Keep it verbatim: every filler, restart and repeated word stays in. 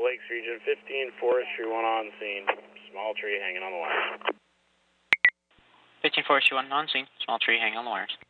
Lakes region, fifteen Forestry one on scene. Small tree hanging on the wires. fifteen Forestry one on scene. Small tree hanging on the wires.